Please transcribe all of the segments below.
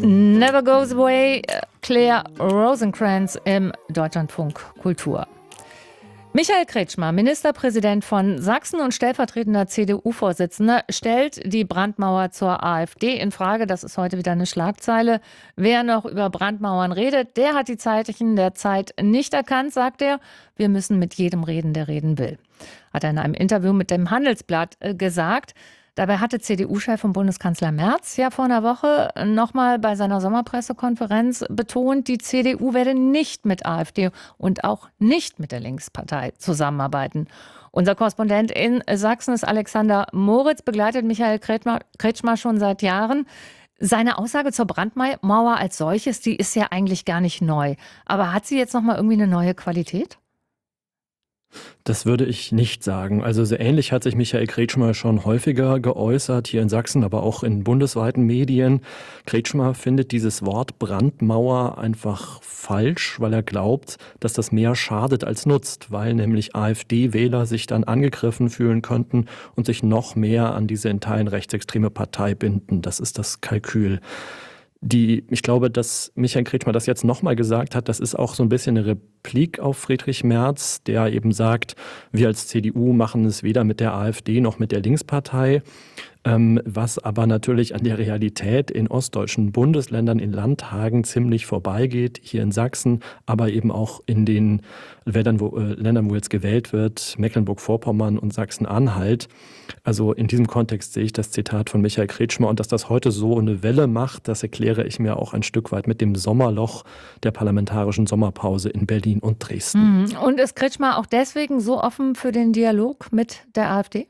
Never Goes Away, Claire Rosenkranz im Deutschlandfunk Kultur. Michael Kretschmer, Ministerpräsident von Sachsen und stellvertretender CDU-Vorsitzender, stellt die Brandmauer zur AfD in Frage. Das ist heute wieder eine Schlagzeile. Wer noch über Brandmauern redet, der hat die Zeichen der Zeit nicht erkannt, sagt er. Wir müssen mit jedem reden, der reden will. Hat er in einem Interview mit dem Handelsblatt gesagt. Dabei hatte CDU-Chef und Bundeskanzler Merz ja vor einer Woche nochmal bei seiner Sommerpressekonferenz betont, die CDU werde nicht mit AfD und auch nicht mit der Linkspartei zusammenarbeiten. Unser Korrespondent in Sachsen ist Alexander Moritz, begleitet Michael Kretschmer schon seit Jahren. Seine Aussage zur Brandmauer als solches, die ist ja eigentlich gar nicht neu. Aber hat sie jetzt nochmal irgendwie eine neue Qualität? Das würde ich nicht sagen. Also so ähnlich hat sich Michael Kretschmer schon häufiger geäußert, hier in Sachsen, aber auch in bundesweiten Medien. Kretschmer findet dieses Wort Brandmauer einfach falsch, weil er glaubt, dass das mehr schadet als nutzt, weil nämlich AfD-Wähler sich dann angegriffen fühlen könnten und sich noch mehr an diese in Teilen rechtsextreme Partei binden. Das ist das Kalkül. Ich glaube, dass Michael Kretschmer das jetzt nochmal gesagt hat, das ist auch so ein bisschen eine Replik auf Friedrich Merz, der eben sagt, wir als CDU machen es weder mit der AfD noch mit der Linkspartei, was aber natürlich an der Realität in ostdeutschen Bundesländern, in Landtagen ziemlich vorbeigeht, hier in Sachsen, aber eben auch in den Ländern, wo jetzt gewählt wird, Mecklenburg-Vorpommern und Sachsen-Anhalt. Also in diesem Kontext sehe ich das Zitat von Michael Kretschmer, und dass das heute so eine Welle macht, das erkläre ich mir auch ein Stück weit mit dem Sommerloch der parlamentarischen Sommerpause in Berlin und Dresden. Und ist Kretschmer auch deswegen so offen für den Dialog mit der AfD?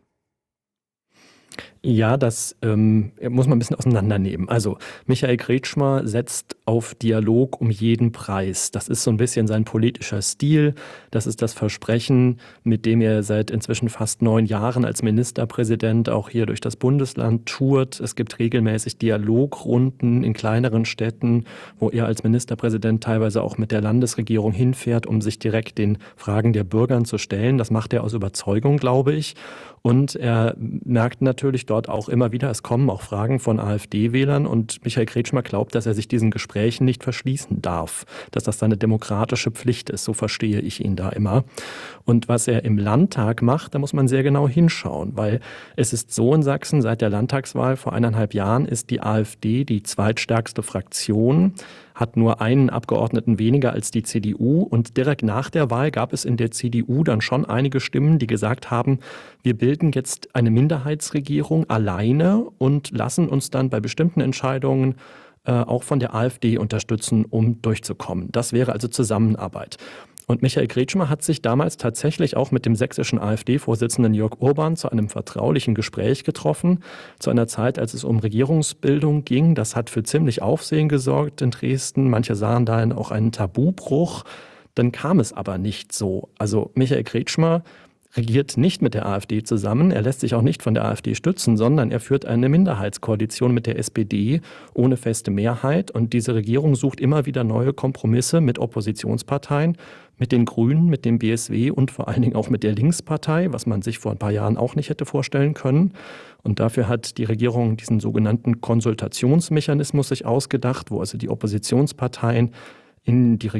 Ja, das muss man ein bisschen auseinandernehmen. Also Michael Kretschmer setzt auf Dialog um jeden Preis. Das ist so ein bisschen sein politischer Stil. Das ist das Versprechen, mit dem er seit inzwischen fast 9 Jahren als Ministerpräsident auch hier durch das Bundesland tourt. Es gibt regelmäßig Dialogrunden in kleineren Städten, wo er als Ministerpräsident teilweise auch mit der Landesregierung hinfährt, um sich direkt den Fragen der Bürger zu stellen. Das macht er aus Überzeugung, glaube ich. Und er merkt natürlich dort auch immer wieder, es kommen auch Fragen von AfD-Wählern, und Michael Kretschmer glaubt, dass er sich diesen Gesprächen nicht verschließen darf, dass das seine demokratische Pflicht ist, so verstehe ich ihn da immer. Und was er im Landtag macht, da muss man sehr genau hinschauen, weil es ist so in Sachsen, seit der Landtagswahl vor 1,5 Jahren ist die AfD die zweitstärkste Fraktion, hat nur einen Abgeordneten weniger als die CDU, und direkt nach der Wahl gab es in der CDU dann schon einige Stimmen, die gesagt haben, wir bilden jetzt eine Minderheitsregierung alleine und lassen uns dann bei bestimmten Entscheidungen auch von der AfD unterstützen, um durchzukommen. Das wäre also Zusammenarbeit. Und Michael Kretschmer hat sich damals tatsächlich auch mit dem sächsischen AfD-Vorsitzenden Jörg Urban zu einem vertraulichen Gespräch getroffen, zu einer Zeit, als es um Regierungsbildung ging. Das hat für ziemlich Aufsehen gesorgt in Dresden. Manche sahen darin auch einen Tabubruch. Dann kam es aber nicht so. Also Michael Kretschmer regiert nicht mit der AfD zusammen, er lässt sich auch nicht von der AfD stützen, sondern er führt eine Minderheitskoalition mit der SPD ohne feste Mehrheit, und diese Regierung sucht immer wieder neue Kompromisse mit Oppositionsparteien, mit den Grünen, mit dem BSW und vor allen Dingen auch mit der Linkspartei, was man sich vor ein paar Jahren auch nicht hätte vorstellen können. Und dafür hat die Regierung diesen sogenannten Konsultationsmechanismus sich ausgedacht, wo also die Oppositionsparteien in die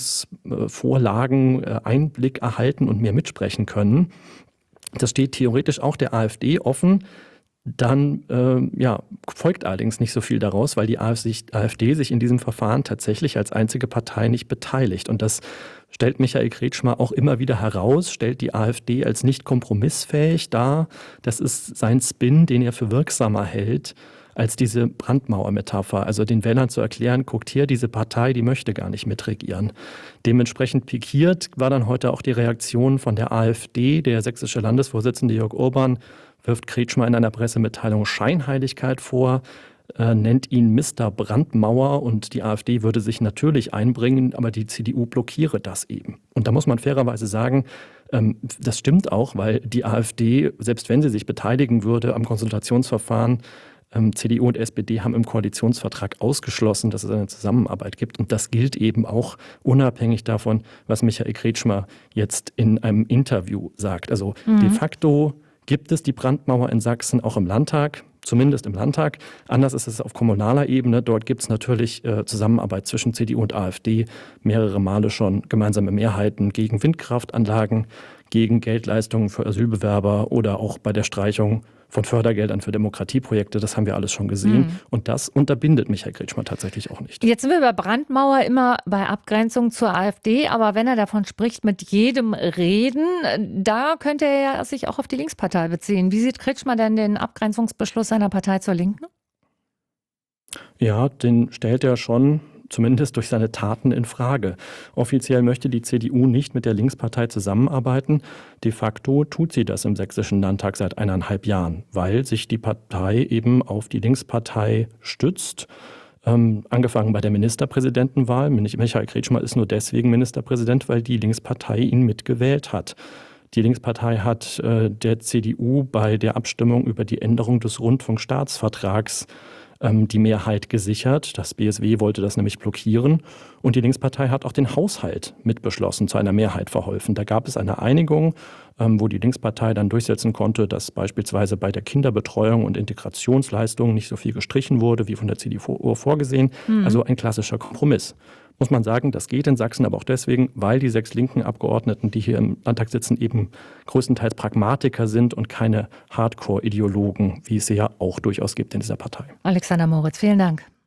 Regierungsvorlagen Einblick erhalten und mehr mitsprechen können. Das steht theoretisch auch der AfD offen. Dann folgt allerdings nicht so viel daraus, weil die AfD sich in diesem Verfahren tatsächlich als einzige Partei nicht beteiligt. Und das stellt Michael Kretschmer auch immer wieder heraus, stellt die AfD als nicht kompromissfähig dar. Das ist sein Spin, den er für wirksamer hält als diese Brandmauer-Metapher, also den Wählern zu erklären, guckt hier, diese Partei, die möchte gar nicht mitregieren. Dementsprechend pikiert war dann heute auch die Reaktion von der AfD. Der sächsische Landesvorsitzende Jörg Urban wirft Kretschmer in einer Pressemitteilung Scheinheiligkeit vor, nennt ihn Mr. Brandmauer, und die AfD würde sich natürlich einbringen, aber die CDU blockiere das eben. Und da muss man fairerweise sagen, das stimmt auch, weil die AfD, selbst wenn sie sich beteiligen würde am Konsultationsverfahren, CDU und SPD haben im Koalitionsvertrag ausgeschlossen, dass es eine Zusammenarbeit gibt. Und das gilt eben auch unabhängig davon, was Michael Kretschmer jetzt in einem Interview sagt. Also de facto gibt es die Brandmauer in Sachsen auch im Landtag. zumindest im Landtag. Anders ist es auf kommunaler Ebene. Dort gibt es natürlich Zusammenarbeit zwischen CDU und AfD, mehrere Male schon gemeinsame Mehrheiten gegen Windkraftanlagen, gegen Geldleistungen für Asylbewerber oder auch bei der Streichung von Fördergeldern für Demokratieprojekte. Das haben wir alles schon gesehen. Und das unterbindet Michael Kretschmer tatsächlich auch nicht. Jetzt sind wir bei Brandmauer immer bei Abgrenzung zur AfD, aber wenn er davon spricht, mit jedem reden, da könnte er ja sich auch auf die Linkspartei beziehen. Wie sieht Kretschmer denn den Abgrenzungsbeschluss seiner Partei zur Linken? Ja, den stellt er schon zumindest durch seine Taten in Frage. Offiziell möchte die CDU nicht mit der Linkspartei zusammenarbeiten. De facto tut sie das im Sächsischen Landtag seit 1,5 Jahren, weil sich die Partei eben auf die Linkspartei stützt. Angefangen bei der Ministerpräsidentenwahl. Michael Kretschmer ist nur deswegen Ministerpräsident, weil die Linkspartei ihn mitgewählt hat. Die Linkspartei hat der CDU bei der Abstimmung über die Änderung des Rundfunkstaatsvertrags die Mehrheit gesichert. Das BSW wollte das nämlich blockieren. Und die Linkspartei hat auch den Haushalt mitbeschlossen, zu einer Mehrheit verholfen. Da gab es eine Einigung, wo die Linkspartei dann durchsetzen konnte, dass beispielsweise bei der Kinderbetreuung und Integrationsleistung nicht so viel gestrichen wurde, wie von der CDU vorgesehen. Also ein klassischer Kompromiss. Muss man sagen, das geht in Sachsen aber auch deswegen, weil die 6 linken Abgeordneten, die hier im Landtag sitzen, eben größtenteils Pragmatiker sind und keine Hardcore-Ideologen, wie es sie ja auch durchaus gibt in dieser Partei. Alexander Moritz, vielen Dank.